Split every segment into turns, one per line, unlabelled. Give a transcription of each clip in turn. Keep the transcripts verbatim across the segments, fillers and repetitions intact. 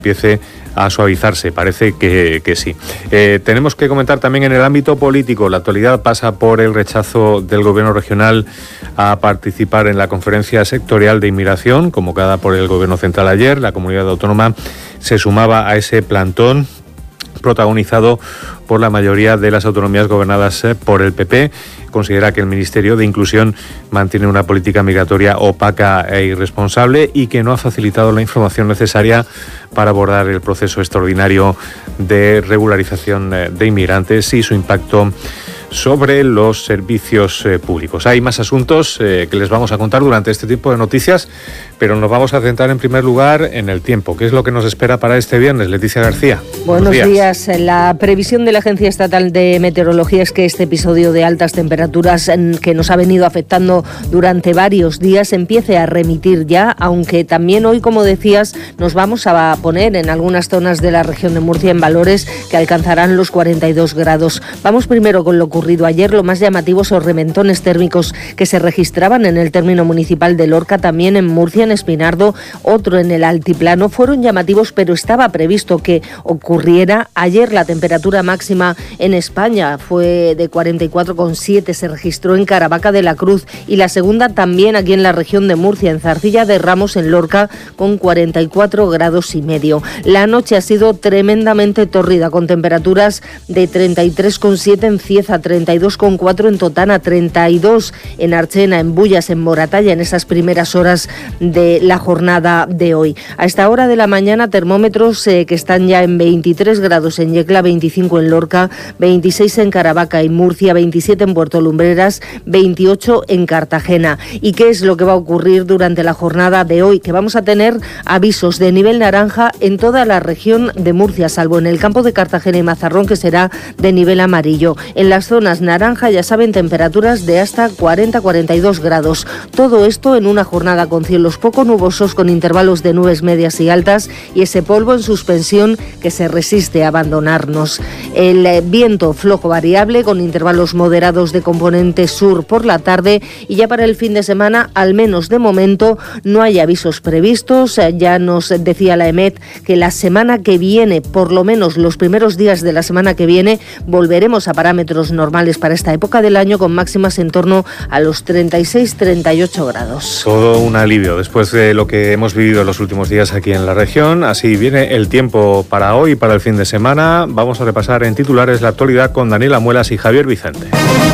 empiece a suavizarse, parece que, que sí. Eh, tenemos que comentar también en el ámbito político, la actualidad pasa por el rechazo del gobierno regional a participar en la conferencia sectorial de inmigración, convocada por el gobierno central ayer. La comunidad autónoma se sumaba a ese plantón protagonizado por la mayoría de las autonomías gobernadas por el P P. Considera que el Ministerio de Inclusión mantiene una política migratoria opaca e irresponsable y que no ha facilitado la información necesaria para abordar el proceso extraordinario de regularización de inmigrantes y su impacto sobre los servicios eh, públicos. Hay más asuntos eh, que les vamos a contar durante este tipo de noticias, pero nos vamos a centrar en primer lugar en el tiempo. ¿Qué es lo que nos espera para este viernes? Leticia García.
Buenos días. días. La previsión de la Agencia Estatal de Meteorología es que este episodio de altas temperaturas que nos ha venido afectando durante varios días empiece a remitir ya, aunque también hoy, como decías, nos vamos a poner en algunas zonas de la región de Murcia en valores que alcanzarán los cuarenta y dos grados. Vamos primero con lo que ocurrido ayer. Lo más llamativo son reventones térmicos que se registraban en el término municipal de Lorca, también en Murcia, en Espinardo, otro en el altiplano. Fueron llamativos, pero estaba previsto que ocurriera. Ayer la temperatura máxima en España fue de cuarenta y cuatro coma siete, se registró en Caravaca de la Cruz, y la segunda también aquí en la región de Murcia, en Zarcilla de Ramos, en Lorca, con cuarenta y cuatro grados y medio. La noche ha sido tremendamente tórrida, con temperaturas de treinta y tres coma siete en Cieza, treinta y dos coma cuatro en Totana, treinta y dos en Archena, en Bullas, en Moratalla, en esas primeras horas de la jornada de hoy. A esta hora de la mañana, termómetros eh, que están ya en veintitrés grados en Yecla, veinticinco en Lorca, veintiséis en Caravaca y Murcia, veintisiete en Puerto Lumbreras, veintiocho en Cartagena. ¿Y qué es lo que va a ocurrir durante la jornada de hoy? Que vamos a tener avisos de nivel naranja en toda la región de Murcia, salvo en el campo de Cartagena y Mazarrón, que será de nivel amarillo. En las zonas naranja, ya saben, temperaturas de hasta cuarenta a cuarenta y dos grados. Todo esto en una jornada con cielos poco nubosos, con intervalos de nubes medias y altas, y ese polvo en suspensión que se resiste a abandonarnos. El viento flojo variable, con intervalos moderados de componente sur por la tarde, y ya para el fin de semana, al menos de momento, no hay avisos previstos. Ya nos decía la EMET que la semana que viene, por lo menos los primeros días de la semana que viene, volveremos a parámetros normales para esta época del año, con máximas en torno a los treinta y seis a treinta y ocho grados.
Todo un alivio después de lo que hemos vivido en los últimos días aquí en la región. Así viene el tiempo para hoy y para el fin de semana. Vamos a repasar en titulares la actualidad con Daniela Muelas y Javier Vicente.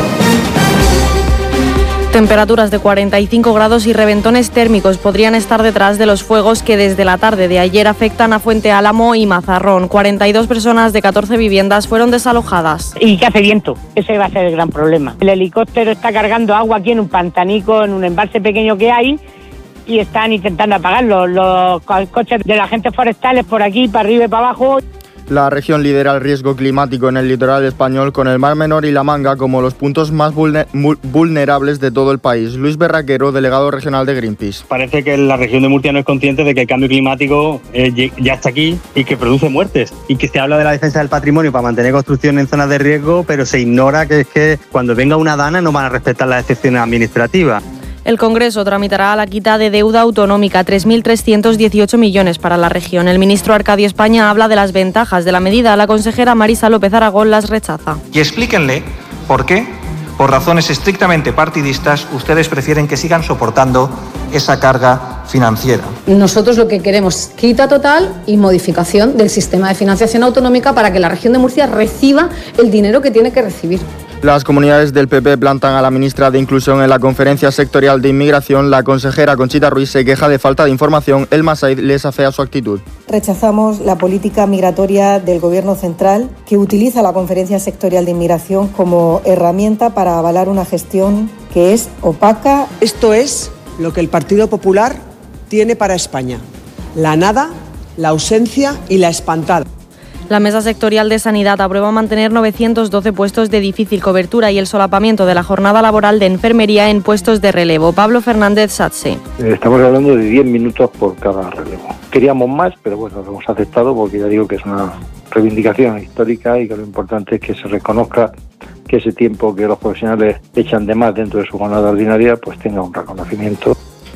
Temperaturas de cuarenta y cinco grados y reventones térmicos podrían estar detrás de los fuegos que desde la tarde de ayer afectan a Fuente Álamo y Mazarrón. cuarenta y dos personas de catorce viviendas fueron desalojadas.
Y que hace viento, ese va a ser el gran problema. El helicóptero está cargando agua aquí en un pantanico, en un embalse pequeño que hay, y están intentando apagarlo. Los coches de la agentes forestales por aquí, para arriba y para abajo.
La región lidera el riesgo climático en el litoral español, con el Mar Menor y la Manga como los puntos más vulnerables de todo el país. Luis Berraquero, delegado regional de Greenpeace.
Parece que la región de Murcia no es consciente de que el cambio climático eh, ya está aquí y que produce muertes. Y que se habla de la defensa del patrimonio para mantener construcción en zonas de riesgo, pero se ignora que es que cuando venga una dana no van a respetar las excepciones administrativas.
El Congreso tramitará la quita de deuda autonómica, tres mil trescientos dieciocho millones para la región. El ministro Arcadio España habla de las ventajas de la medida. La consejera Marisa López Aragón las rechaza.
Y explíquenle por qué, por razones estrictamente partidistas, ustedes prefieren que sigan soportando esa carga financiera.
Nosotros lo que queremos es quita total y modificación del sistema de financiación autonómica para que la región de Murcia reciba el dinero que tiene que recibir.
Las comunidades del P P plantan a la ministra de Inclusión en la conferencia sectorial de inmigración. La consejera Conchita Ruiz se queja de falta de información. El Masaid les afea su actitud.
Rechazamos la política migratoria del Gobierno central, que utiliza la conferencia sectorial de inmigración como herramienta para avalar una gestión que es opaca.
Esto es lo que el Partido Popular tiene para España: la nada, la ausencia y la espantada.
La Mesa Sectorial de Sanidad aprueba mantener novecientos doce puestos de difícil cobertura y el solapamiento de la jornada laboral de enfermería en puestos de relevo. Pablo Fernández Satse.
Estamos hablando de diez minutos por cada relevo. Queríamos más, pero bueno, lo hemos aceptado porque ya digo que es una reivindicación histórica y que lo importante es que se reconozca que ese tiempo que los profesionales echan de más dentro de su jornada ordinaria pues tenga un reconocimiento.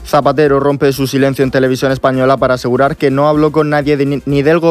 Zapatero rompe su silencio en Televisión Española para asegurar que no habló con nadie de, ni del gobierno